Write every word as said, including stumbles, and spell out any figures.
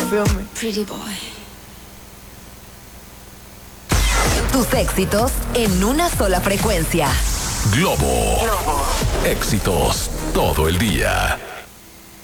feel me? Pretty boy. Tus éxitos en una sola frecuencia. Globo. Globo. Éxitos todo el día.